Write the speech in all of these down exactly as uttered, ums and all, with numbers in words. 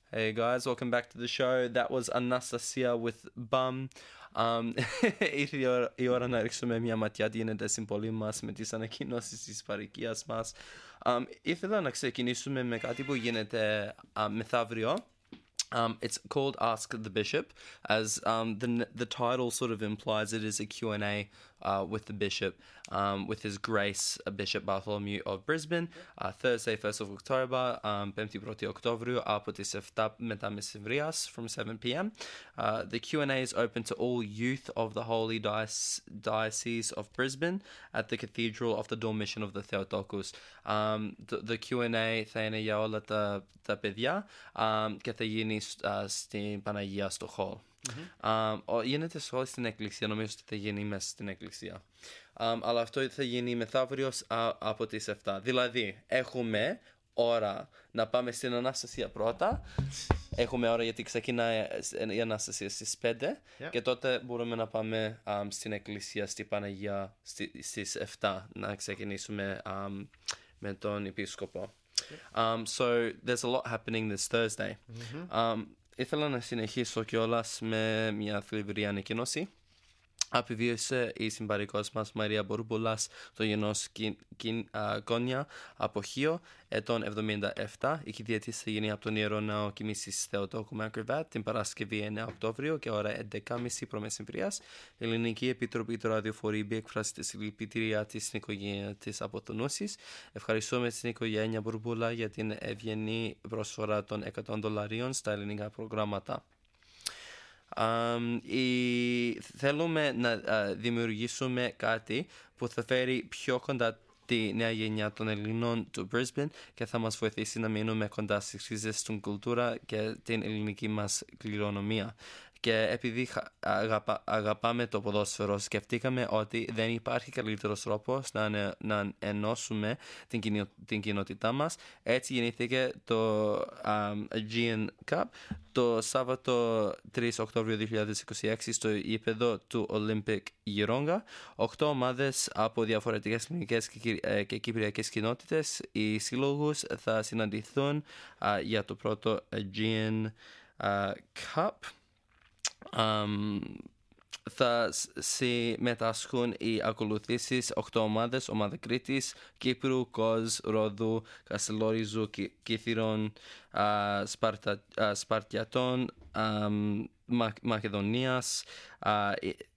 Hey guys, welcome back to the show. That was Anastasia with Bum. Um, ήρθε η ώρα, η ώρα να ρίξουμε μια ματιά τι γίνεται στην πόλη μας με τις ανακοινώσεις της παροικίας μας. Um, ήθελα να ξεκινήσουμε με κάτι που γίνεται uh, μεθαύριο. Um, it's called Ask the Bishop, as um, the the title sort of implies it is a Q and A uh, with the Bishop, um, with His Grace, uh, Bishop Bartholomew of Brisbane, uh, Thursday, first of October, um, πέμπτη πρώτη Οκτώβριου, από τις επτά μετά μεσημβρίας, from seven p.m. Uh, the Q and A is open to all youth of the Holy Diocese, Diocese of Brisbane at the Cathedral of the Dormition of the Theotokos. Um, the, the Q and A θα είναι για όλα τα, τα παιδιά um, και θα γίνει uh, στην Παναγία στο hall. Mm-hmm. Um, γίνεται στο hall στην εκκλησία, νομίζω ότι θα γίνει μέσα στην εκκλησία. Um, αλλά αυτό θα γίνει μεθαύριο uh, από τις επτά. Δηλαδή, έχουμε ώρα να πάμε στην Ανάστασία πρώτα. Έχουμε ώρα γιατί ξεκινάει η Ανάστασία στις πέντε yeah. και τότε μπορούμε να πάμε um, στην εκκλησία, στη Παναγία στι, στις επτά να ξεκινήσουμε um, με τον Επίσκοπο. Yeah. Um, so there's a lot happening this Thursday. Mm-hmm. Um, ήθελα να συνεχίσω κιόλας με μια θλιβερή ανακοίνωση. Απεβίωσε η συμπαρικός μας Μαρία Μπορμπούλας το γενός γόνια από Χίο ετών εβδομήντα επτά. Η κηδεία της θα γίνει από τον Ιερό Ναό Κοιμήσης Θεοτόκου Μακρυβάτ την Παρασκευή εννέα Οκτώβριου και ώρα έντεκα και μισή π.μ. Η Ελληνική Επιτροπή του Ραδιοφορείου εκφράσει τη συλληπιτήριά της στην οικογένεια της αποθονούσης. Ευχαριστούμε την οικογένεια Μπορμπούλα για την ευγενή προσφορά των εκατό δολαρίων στα ελληνικά προγράμματα. Um, η, θέλουμε να uh, δημιουργήσουμε κάτι που θα φέρει πιο κοντά τη νέα γενιά των Ελληνών του Brisbane και θα μας βοηθήσει να μείνουμε κοντά στις ρίζες στην κουλτούρα και την ελληνική μας κληρονομία. Και επειδή αγαπα, αγαπάμε το ποδόσφαιρο, σκεφτήκαμε ότι δεν υπάρχει καλύτερος τρόπος να, να ενώσουμε την, κοινο, την κοινότητά μας. Έτσι γεννήθηκε το um, Aegean Cup το Σάββατο τρεις Οκτώβριου δύο χιλιάδες είκοσι έξι στο γήπεδο του Olympic Yeronga. Οκτώ ομάδες από διαφορετικές ελληνικές και, ε, και κυπριακές κοινότητες, οι σύλλογους θα συναντηθούν uh, για το πρώτο Aegean uh, Cup. Um, θα συμμετάσχουν οι ακολουθήσεις οκτώ ομάδες, ομάδα Κρήτης, Κύπρου, Κοζ, Ρόδου, Καστελόριζου, Κύθυρων, uh, Σπαρτα, uh, Σπαρτιατών, um, Μα, Μακεδονίας uh,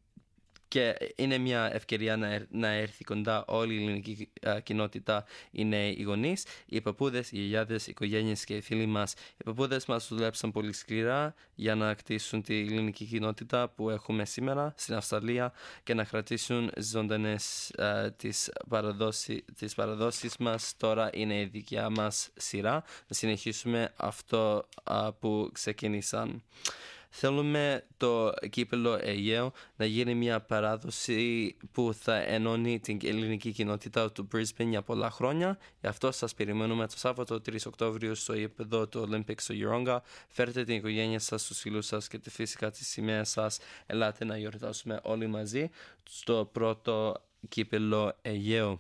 και είναι μια ευκαιρία να, να έρθει κοντά όλη η ελληνική uh, κοινότητα, οι νέοι, οι γονείς, οι παππούδες, οι γιαγιάδες, οι οικογένειες και οι φίλοι μας. Οι παππούδες μας δουλέψαν πολύ σκληρά για να κτίσουν τη ελληνική κοινότητα που έχουμε σήμερα στην Αυστραλία και να κρατήσουν ζωντανές uh, τις, παραδόσεις, τις παραδόσεις μας. Τώρα είναι η δικιά μας σειρά να συνεχίσουμε αυτό uh, που ξεκίνησαν. Θέλουμε το κύπελλο Αιγαίο να γίνει μια παράδοση που θα ενώνει την ελληνική κοινότητα του Brisbane για πολλά χρόνια. Γι' αυτό σας περιμένουμε το Σάββατο τρεις Οκτώβριου στο γήπεδο του Olympic στο Yeronga. Φέρτε την οικογένεια σας, τους φίλους σας και τη φυσικά τη σημαία σας. Ελάτε να γιορτάσουμε όλοι μαζί στο πρώτο κύπελλο Αιγαίο.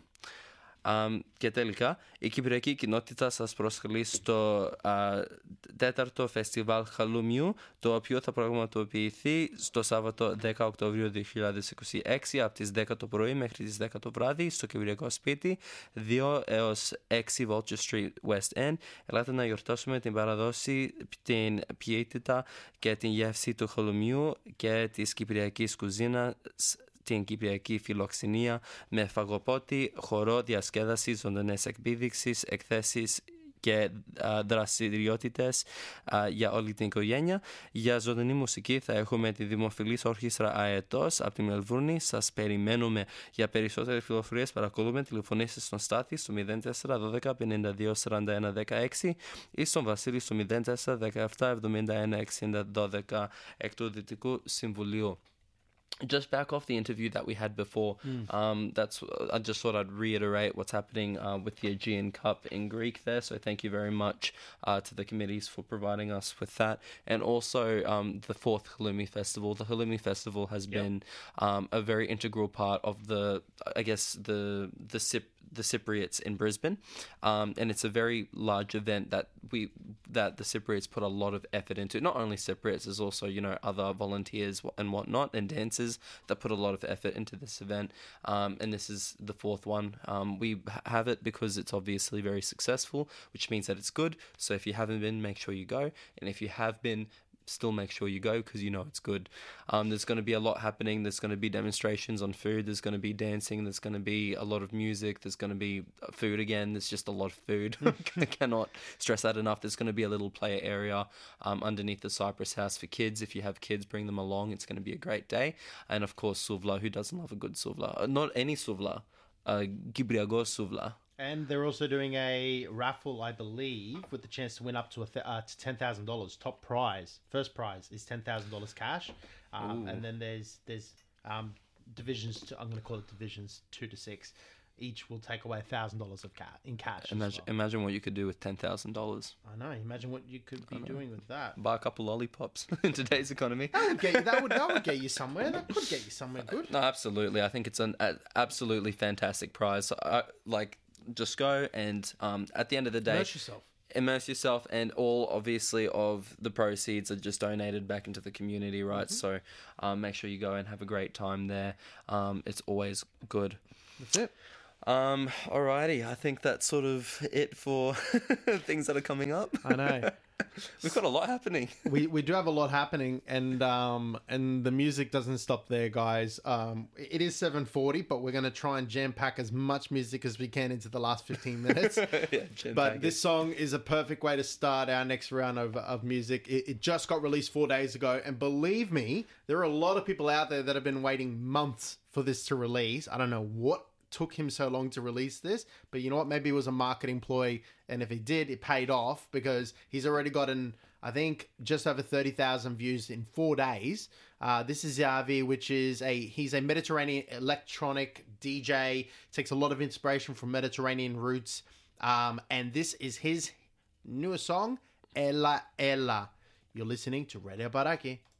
Um, και τελικά, η κυπριακή κοινότητα σας προσκαλεί στο uh, τέταρτο φεστιβάλ Χαλούμιου, το οποίο θα πραγματοποιηθεί στο Σάββατο δέκα Οκτωβρίου δύο χιλιάδες είκοσι έξι από τις δέκα το πρωί μέχρι τις δέκα το βράδυ στο Κυπριακό Σπίτι, δύο έως έξι Vulture Street West End. Ελάτε να γιορτάσουμε την παραδόση, την ποιότητα και την γεύση του Χαλούμιου και της κυπριακής κουζίνας, την κυπριακή φιλοξενία με φαγοπότη, χορό, διασκέδαση, ζωντανές εκδήλωξεις, εκθέσεις και α, δραστηριότητες α, για όλη την οικογένεια. Για ζωντανή μουσική θα έχουμε τη δημοφιλής όρχιστρα Αετός από τη Μελβούρνη. Σας περιμένουμε. Για περισσότερες πληροφορίες παρακολουθούμε τηλεφωνήστε στον Στάθη στο μηδέν τέσσερα δώδεκα πενήντα δύο σαράντα ένα δεκαέξι ή στον Βασίλη στο μηδέν τέσσερα δεκαεπτά εβδομήντα ένα εξήντα δώδεκα εκ του Δυτικού Συμβουλίου. Just back off the interview that we had before, mm. um, that's I just thought I'd reiterate what's happening uh, with the Aegean Cup in Greek there. So thank you very much uh, to the committees for providing us with that. And also um, the fourth Halloumi Festival. The Halloumi Festival has yep. been um, a very integral part of the, I guess, the the Cyp- the Cypriots in Brisbane. Um, and it's a very large event that we that the Cypriots put a lot of effort into. Not only Cypriots, there's also, you know, other volunteers and whatnot and dancers that put a lot of effort into this event. Um, and this is the fourth one. Um, we have it because it's obviously very successful, which means that it's good. So if you haven't been, make sure you go. And if you have been, still make sure you go because you know it's good. Um, there's going to be a lot happening. There's going to be demonstrations on food. There's going to be dancing. There's going to be a lot of music. There's going to be food again. There's just a lot of food. I cannot stress that enough. There's going to be a little player area um, underneath the Cypress House for kids. If you have kids, bring them along. It's going to be a great day. And of course, suvla. Who doesn't love a good suvla? Uh, not any suvla. Uh, Gibriagos suvla. And they're also doing a raffle, I believe, with the chance to win up to a th- uh, to ten thousand dollars. Top prize, first prize is ten thousand dollars cash, um, and then there's there's um, divisions. To, I'm going to call it divisions two to six. Each will take away a thousand dollars of ca- in cash. Imagine, well. imagine what you could do with ten thousand dollars. I know. Imagine what you could be doing with that. Buy a couple lollipops in today's economy. That would get you. That would that would get you somewhere. That could get you somewhere good. No, absolutely. I think it's an a, absolutely fantastic prize. So, I, like. Just go and um, at the end of the day, Immerse yourself. Immerse yourself, and all obviously of the proceeds are just donated back into the community, right? Mm-hmm. So um, make sure you go and have a great time there. Um, it's always good. That's it. Um, alrighty, I think that's sort of it for things that are coming up. I know. We've got a lot happening. we we do have a lot happening, and um and the music doesn't stop there, guys. Um, it is seven forty, but we're going to try and jam pack as much music as we can into the last fifteen minutes. yeah, but this it. song is a perfect way to start our next round of of music. It, it just got released four days ago, and believe me, there are a lot of people out there that have been waiting months for this to release. I don't know what took him so long to release this, but you know what, maybe it was a marketing ploy, and if he did, it paid off because he's already gotten, I think, just over thirty thousand views in four days. Uh, this is Yavi, which is a he's a Mediterranean electronic D J, takes a lot of inspiration from Mediterranean roots, um, and this is his newest song, Ella Ella. You're listening to Radio Baraki.